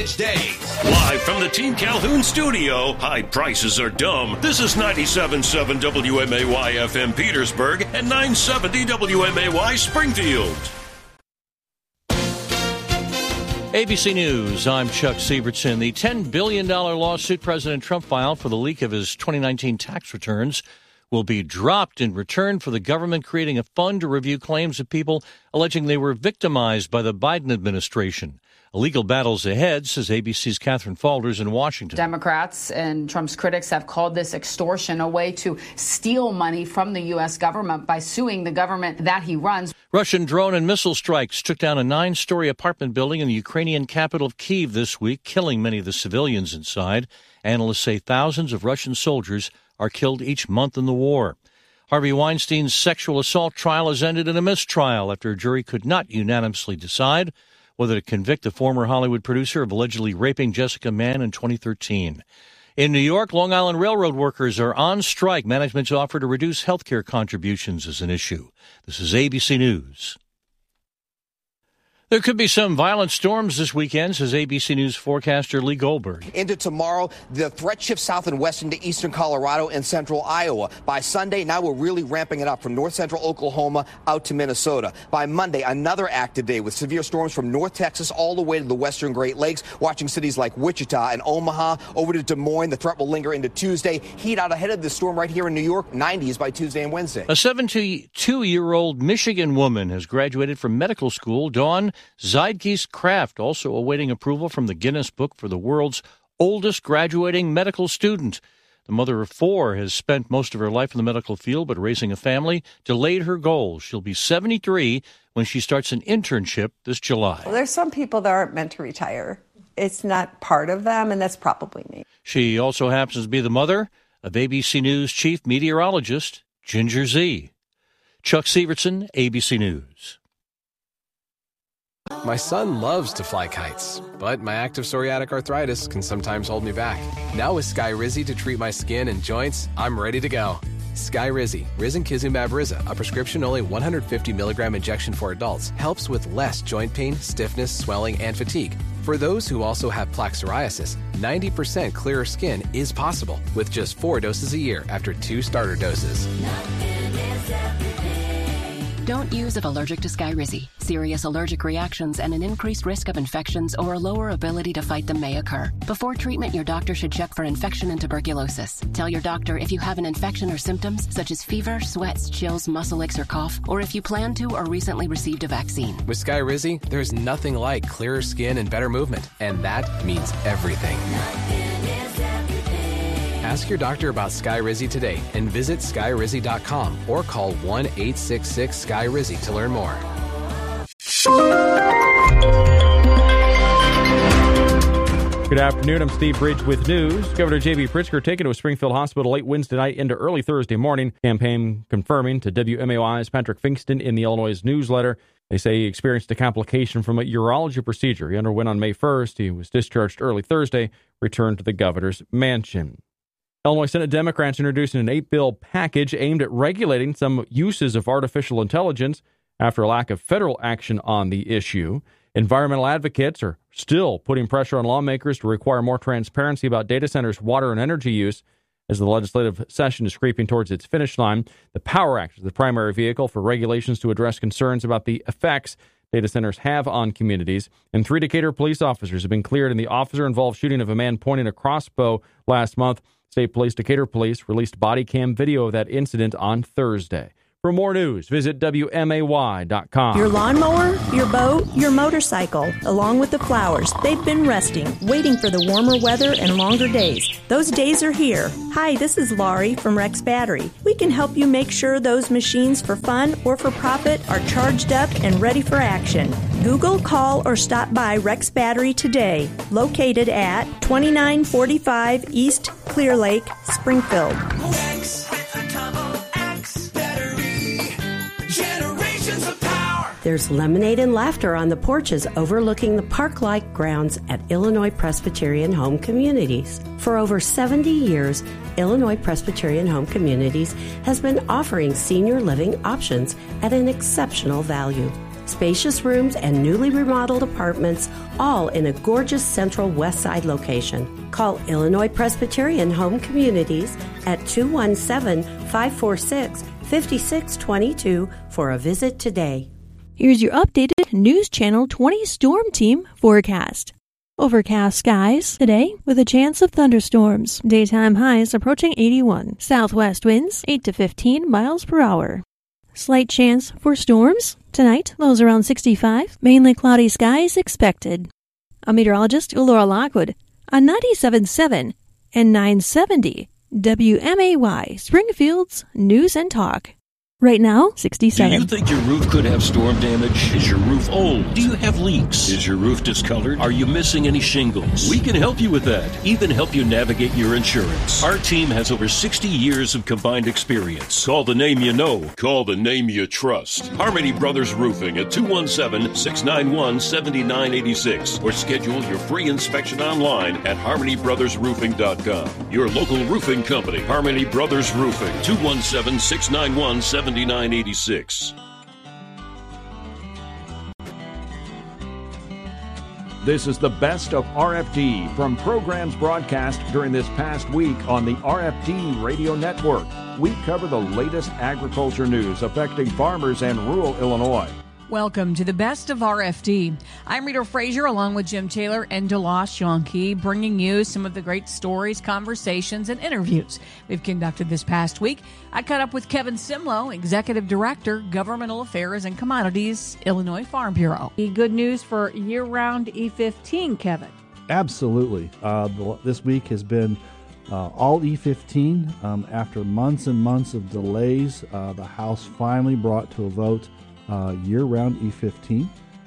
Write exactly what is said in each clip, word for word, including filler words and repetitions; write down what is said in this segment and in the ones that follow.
Days. Live from the Team Calhoun studio, high prices are dumb. This is ninety-seven point seven W M A Y F M Petersburg and nine seventy W M A Y Springfield. A B C News, I'm Chuck Sievertson. The ten billion dollars lawsuit President Trump filed for the leak of his twenty nineteen tax returns will be dropped in return for the government creating a fund to review claims of people alleging they were victimized by the Biden administration. A legal battle's ahead, says A B C's Catherine Faulders in Washington. Democrats and Trump's critics have called this extortion, a way to steal money from the U S government by suing the government that he runs. Russian drone and missile strikes took down a nine-story apartment building in the Ukrainian capital of Kyiv this week, killing many of the civilians inside. Analysts say thousands of Russian soldiers are killed each month in the war. Harvey Weinstein's sexual assault trial has ended in a mistrial after a jury could not unanimously decide whether to convict the former Hollywood producer of allegedly raping Jessica Mann in twenty thirteen. In New York, Long Island Railroad workers are on strike. Management's offer to reduce health care contributions is an issue. This is A B C News. There could be some violent storms this weekend, says A B C News forecaster Lee Goldberg. Into tomorrow, the threat shifts south and west into eastern Colorado and central Iowa. By Sunday, now we're really ramping it up from north central Oklahoma out to Minnesota. By Monday, another active day with severe storms from North Texas all the way to the western Great Lakes, watching cities like Wichita and Omaha over to Des Moines. The threat will linger into Tuesday. Heat out ahead of this storm right here in New York, nineties by Tuesday and Wednesday. A seventy-two-year-old Michigan woman has graduated from medical school. Dawn Zeidgeist-Kraft also awaiting approval from the Guinness Book for the world's oldest graduating medical student. The mother of four has spent most of her life in the medical field, but raising a family delayed her goals. She'll be seventy-three when she starts an internship this July. Well, there's some people that aren't meant to retire. It's not part of them, and that's probably me. She also happens to be the mother of A B C News chief meteorologist Ginger Zee. Chuck Sievertson, A B C News. My son loves to fly kites, but my active psoriatic arthritis can sometimes hold me back. Now with Skyrizi to treat my skin and joints, I'm ready to go. Skyrizi, risankizumab Riza, a prescription-only one hundred fifty milligram injection for adults, helps with less joint pain, stiffness, swelling, and fatigue. For those who also have plaque psoriasis, ninety percent clearer skin is possible with just four doses a year after two starter doses. Don't use if allergic to Skyrizi. Serious allergic reactions and an increased risk of infections or a lower ability to fight them may occur. Before treatment, your doctor should check for infection and tuberculosis. Tell your doctor if you have an infection or symptoms such as fever, sweats, chills, muscle aches, or cough, or if you plan to or recently received a vaccine. With Skyrizi, there's nothing like clearer skin and better movement, and that means everything. Ask your doctor about Skyrizi today and visit Skyrizi dot com or call one eight six six Sky Rizi to learn more. Good afternoon. I'm Steve Bridge with news. Governor J B. Pritzker taken to a Springfield hospital late Wednesday night into early Thursday morning. Campaign confirming to W M A Y's Patrick Finkston in the Illinois newsletter. They say he experienced a complication from a urology procedure he underwent on May first. He was discharged early Thursday, returned to the governor's mansion. Illinois Senate Democrats introducing an eight-bill package aimed at regulating some uses of artificial intelligence after a lack of federal action on the issue. Environmental advocates are still putting pressure on lawmakers to require more transparency about data centers' water and energy use as the legislative session is creeping towards its finish line. The POWER Act is the primary vehicle for regulations to address concerns about the effects data centers have on communities. And three Decatur police officers have been cleared in the officer-involved shooting of a man pointing a crossbow last month. State Police, Decatur Police, released body cam video of that incident on Thursday. For more news, visit W M A Y dot com. Your lawnmower, your boat, your motorcycle, along with the flowers, they've been resting, waiting for the warmer weather and longer days. Those days are here. Hi, this is Laurie from Rex Battery. We can help you make sure those machines for fun or for profit are charged up and ready for action. Google, call, or stop by Rex Battery today, located at twenty-nine forty-five East Clear Lake, Springfield. Rex with a double X battery. Generations of power. There's lemonade and laughter on the porches overlooking the park-like grounds at Illinois Presbyterian Home Communities. For over seventy years, Illinois Presbyterian Home Communities has been offering senior living options at an exceptional value. Spacious rooms and newly remodeled apartments, all in a gorgeous central west side location. Call Illinois Presbyterian Home Communities at two one seven, five four six, five six two two for a visit today. Here's your updated News Channel twenty Storm Team forecast. Overcast skies today with a chance of thunderstorms. Daytime highs approaching eighty-one. Southwest winds eight to fifteen miles per hour. Slight chance for storms tonight. Lows around sixty-five. Mainly cloudy skies expected. I'm meteorologist Laura Lockwood on ninety-seven point seven and nine seventy W M A Y Springfield's News and Talk. Right now, sixty-seven. Do you think your roof could have storm damage? Is your roof old? Do you have leaks? Is your roof discolored? Are you missing any shingles? We can help you with that. Even help you navigate your insurance. Our team has over sixty years of combined experience. Call the name you know. Call the name you trust. Harmony Brothers Roofing at two one seven, six nine one, seven nine eight six or schedule your free inspection online at harmony brothers roofing dot com. Your local roofing company, Harmony Brothers Roofing, two one seven, six nine one, seven nine eight six. This is the best of R F D from programs broadcast during this past week on the R F D Radio Network. We cover the latest agriculture news affecting farmers and rural Illinois. Welcome to the Best of R F D. I'm Rita Frazier along with Jim Taylor and Delos Shonke, bringing you some of the great stories, conversations, and interviews we've conducted this past week. I caught up with Kevin Simlo, Executive Director, Governmental Affairs and Commodities, Illinois Farm Bureau. Good news for year-round E fifteen, Kevin. Absolutely. Uh, the, this week has been uh, all E fifteen. Um, after months and months of delays, uh, the House finally brought to a vote Uh, year-round E fifteen.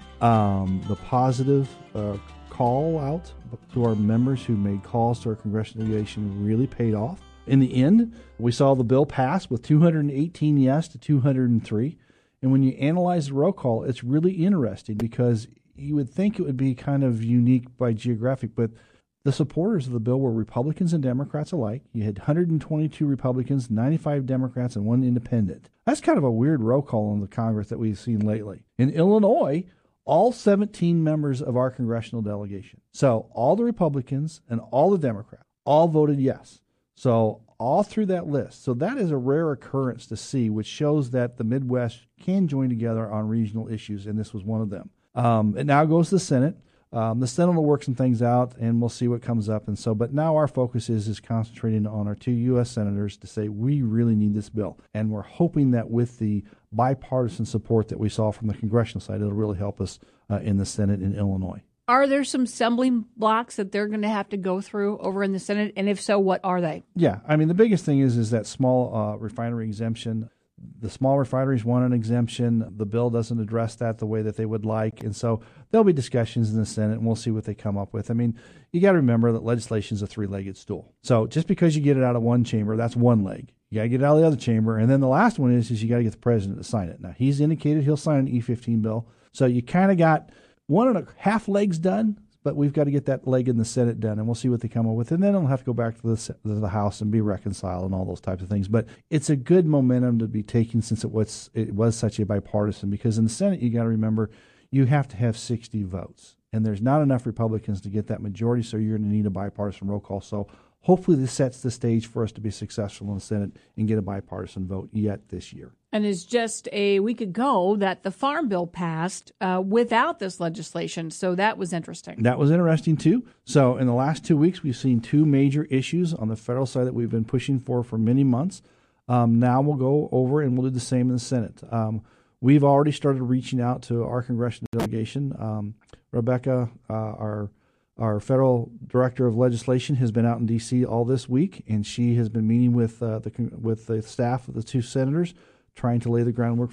Um, the positive uh, call out to our members who made calls to our congressional delegation really paid off. In the end, we saw the bill pass with two hundred eighteen yes to two hundred three. And when you analyze the roll call, it's really interesting because you would think it would be kind of unique by geographic, but the supporters of the bill were Republicans and Democrats alike. You had one hundred twenty-two Republicans, ninety-five Democrats, and one independent. That's kind of a weird roll call in the Congress that we've seen lately. In Illinois, all seventeen members of our congressional delegation, so all the Republicans and all the Democrats, all voted yes. So all through that list. So that is a rare occurrence to see, which shows that the Midwest can join together on regional issues, and this was one of them. Um, it now goes to the Senate. Um, the Senate will work some things out, and we'll see what comes up. And so, but now our focus is is concentrating on our two U S senators to say we really need this bill, and we're hoping that with the bipartisan support that we saw from the congressional side, it'll really help us uh, in the Senate in Illinois. Are there some stumbling blocks that they're going to have to go through over in the Senate, and if so, what are they? Yeah, I mean the biggest thing is is that small uh, refinery exemption. The small refineries want an exemption. The bill doesn't address that the way that they would like. And so there'll be discussions in the Senate, and we'll see what they come up with. I mean, you got to remember that legislation is a three-legged stool. So just because you get it out of one chamber, that's one leg. You got to get it out of the other chamber. And then the last one is, is you got to get the president to sign it. Now, he's indicated he'll sign an E fifteen bill. So you kind of got one and a half legs done, but we've got to get that leg in the Senate done, and we'll see what they come up with. And then it'll have to go back to the, to the House and be reconciled and all those types of things. But it's a good momentum to be taking since it was it was such a bipartisan, because in the Senate, you got to remember, you have to have sixty votes. And there's not enough Republicans to get that majority, so you're going to need a bipartisan roll call. So hopefully this sets the stage for us to be successful in the Senate and get a bipartisan vote yet this year. And it's just a week ago that the Farm Bill passed uh, without this legislation, so that was interesting. That was interesting, too. So in the last two weeks, we've seen two major issues on the federal side that we've been pushing for for many months. Um, now we'll go over and we'll do the same in the Senate. Um, we've already started reaching out to our congressional delegation. Um, Rebecca, uh, our Our federal director of legislation, has been out in D C all this week, and she has been meeting with uh, the with the staff of the two senators, trying to lay the groundwork